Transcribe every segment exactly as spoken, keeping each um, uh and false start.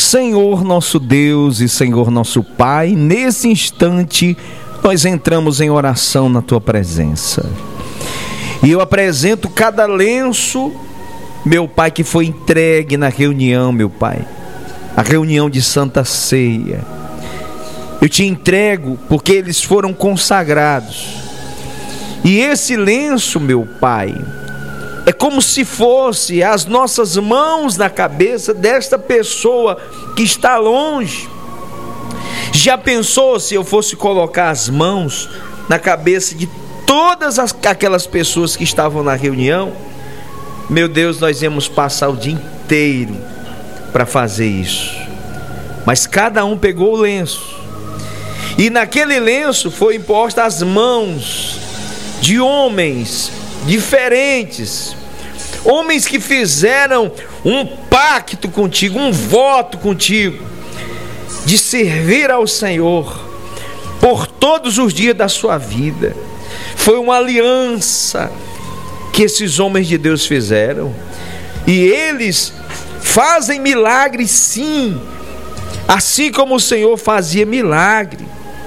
Senhor nosso Deus e Senhor nosso Pai, nesse instante nós entramos em oração na Tua presença. E eu apresento cada lenço, meu Pai, que foi entregue na reunião, meu Pai, a reunião de Santa Ceia. Eu te entrego porque eles foram consagrados. E esse lenço, meu Pai, é como se fosse as nossas mãos na cabeça desta pessoa que está longe. Já pensou se eu fosse colocar as mãos na cabeça de todas as, aquelas pessoas que estavam na reunião? Meu Deus, nós íamos passar o dia inteiro para fazer isso. Mas cada um pegou o lenço, e naquele lenço foi imposta as mãos de homens diferentes, homens que fizeram um pacto contigo, um voto contigo, de servir ao Senhor por todos os dias da sua vida. Foi uma aliança que esses homens de Deus fizeram, e eles fazem milagres, sim, assim como o Senhor fazia milagre.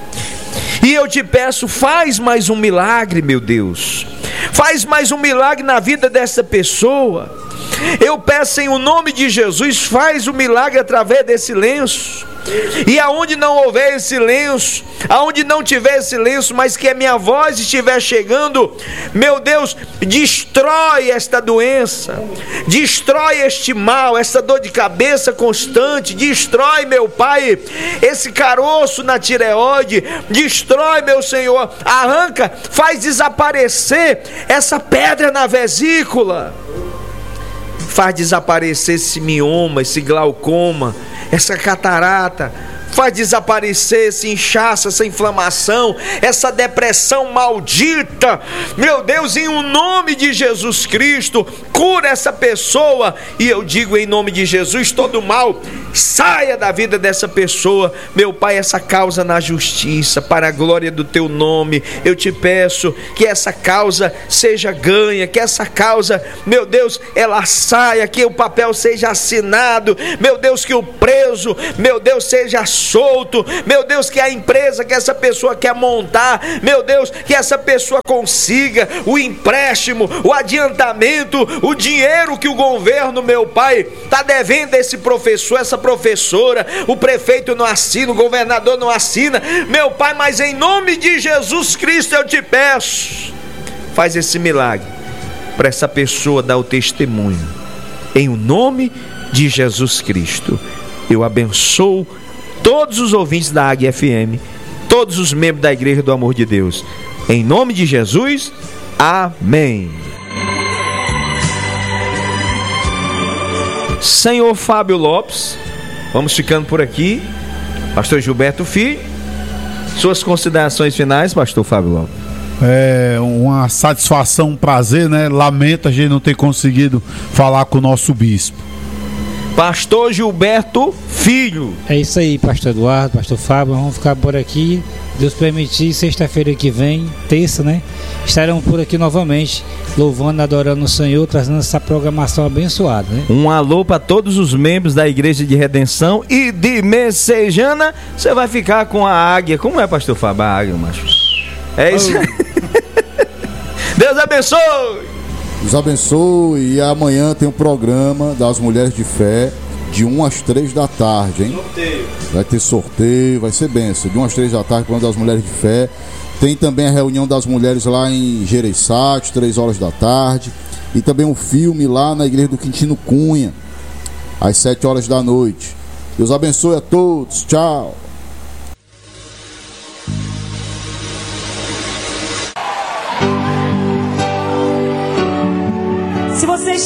E eu te peço, faz mais um milagre, meu Deus, faz mais um milagre na vida dessa pessoa. Eu peço em o nome de Jesus, faz o milagre através desse lenço. E aonde não houver esse lenço, aonde não tiver esse lenço, mas que a minha voz estiver chegando, meu Deus, destrói esta doença, destrói este mal, essa dor de cabeça constante, destrói, meu Pai, esse caroço na tireoide, destrói, meu Senhor, arranca, faz desaparecer essa pedra na vesícula, faz desaparecer esse mioma, esse glaucoma, essa catarata, faz desaparecer esse inchaço, essa inflamação, essa depressão maldita. Meu Deus, em o nome de Jesus Cristo, cura essa pessoa. E eu digo em nome de Jesus, todo mal saia da vida dessa pessoa, meu Pai, essa causa na justiça, para a glória do Teu nome. Eu te peço que essa causa seja ganha, que essa causa, meu Deus, ela saia, que o papel seja assinado, meu Deus, que o preso, meu Deus, seja solto, meu Deus, que a empresa que essa pessoa quer montar, meu Deus, que essa pessoa consiga o empréstimo, o adiantamento, o dinheiro que o governo, meu Pai, está devendo a esse professor, essa professora, o prefeito não assina, o governador não assina, meu Pai, mas em nome de Jesus Cristo eu te peço, faz esse milagre para essa pessoa dar o testemunho, em o nome de Jesus Cristo. Eu abençoo todos os ouvintes da Águia F M, todos os membros da Igreja do Amor de Deus, em nome de Jesus, amém. Senhor Fábio Lopes, vamos ficando por aqui. Pastor Gilberto Filho, suas considerações finais, Pastor Fábio Lopes. É uma satisfação, um prazer, né? Lamento a gente não ter conseguido falar com o nosso bispo. Pastor Gilberto Filho. É isso aí, Pastor Eduardo, Pastor Fábio, vamos ficar por aqui. Deus permitir, sexta-feira que vem, terça, né? Estaremos por aqui novamente, louvando, adorando o Senhor, trazendo essa programação abençoada, né? Um alô para todos os membros da Igreja de Redenção e de Messejana. Você vai ficar com a águia. Como é, Pastor Fábio? A águia, macho. É isso aí. Deus abençoe. Deus abençoe. E amanhã tem um programa das Mulheres de Fé, de uma às três da tarde, hein? Sorteio. Vai ter sorteio, vai ser benção. De uma às três da tarde, programa das Mulheres de Fé. Tem também a reunião das mulheres lá em Gereissati, três horas da tarde. E também um filme lá na Igreja do Quintino Cunha, às sete horas da noite. Deus abençoe a todos. Tchau.